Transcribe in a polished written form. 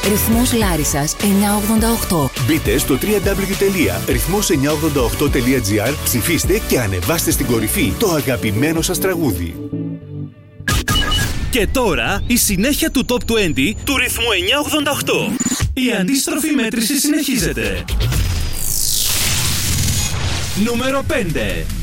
Ρυθμός Λάρισσας 988. Μπείτε στο www.rythmos988.gr, ψηφίστε και ανεβάστε στην κορυφή το αγαπημένο σας τραγούδι. Και τώρα η συνέχεια του Top 20 του ρυθμού 988. Η αντίστροφη μέτρηση συνεχίζεται. Νούμερο 5.